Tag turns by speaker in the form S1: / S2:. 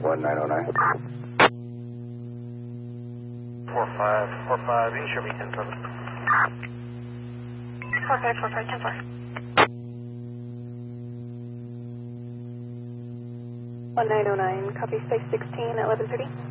S1: 1909.
S2: 4545, you should be 10 7.
S3: 4545, 10 4. 1909, copy 616 at 1130.